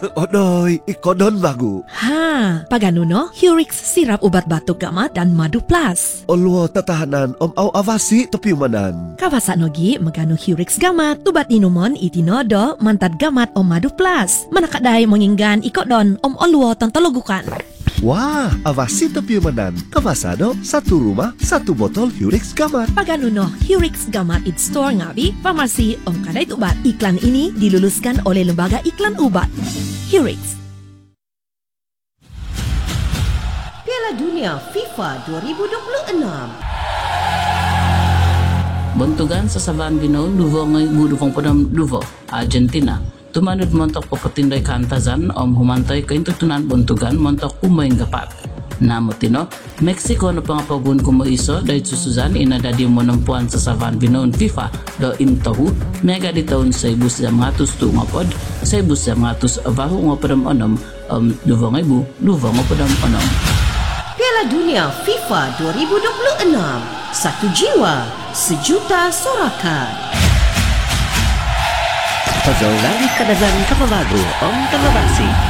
Odoy, ikodon bagu. Ha, pagano no? Hurix sirap ubat batuk gamat dan madu plus. Olwo tatahanan au avasi topiumanan. Kawasa nogi magano Hurix gamat, tubat inumon itinodo mantad gamat madu plus. Manakaday menginggan ikodon olwo tantologukan. Wah, avasi topiumanan. Kawasado, satu rumah, satu botol Hurix Gamat. Pagano no, Hurix gamat it store ngabi, farmasi kadai ubat. Iklan ini diluluskan oleh Lembaga Iklan Ubat. Hurix. Piala Dunia FIFA 2026. Bentukan sasaban binaw duvo ngay buduvong padam duvo Argentina. Tumanod montok papatinday kantazan humantay kaintutunan buntugan montok umayng gapat. Namutino, Mexico na pangapagun kumaiso dahil susuzan inadadi mo ng puan sa savan binoon FIFA do imtahu mega di taon sa ibus sa mga tus tungapod sa ibus sa mga tus avahu nga padam onom duvo ngay nga padam onom. Piala Dunia FIFA 2026. Satu jiwa, sejuta sorakan. Pazolari kadazan kapabago om kalabasi.